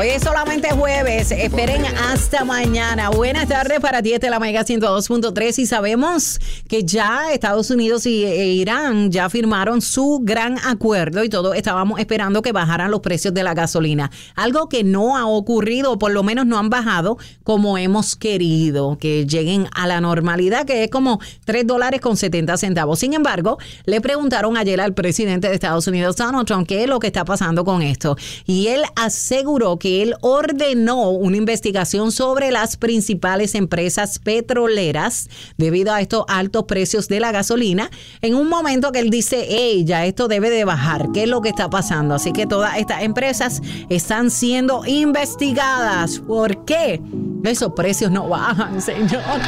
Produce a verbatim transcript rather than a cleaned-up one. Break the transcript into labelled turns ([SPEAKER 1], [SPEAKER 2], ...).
[SPEAKER 1] Hoy es solamente jueves, esperen hasta mañana. Buenas tardes para ti, este es la Mega ciento dos punto tres y sabemos que ya Estados Unidos y e Irán ya firmaron su gran acuerdo y todos estábamos esperando que bajaran los precios de la gasolina. Algo que no ha ocurrido, o por lo menos no han bajado como hemos querido, que lleguen a la normalidad, que es como tres dólares con setenta centavos. Sin embargo, le preguntaron ayer al presidente de Estados Unidos, Donald Trump, qué es lo que está pasando con esto. Y él aseguró que él ordenó una investigación sobre las principales empresas petroleras debido a estos altos precios de la gasolina, en un momento que él dice, hey, ya esto debe de bajar, ¿qué es lo que está pasando? Así que todas estas empresas están siendo investigadas. ¿Por qué? Esos precios no bajan, señor.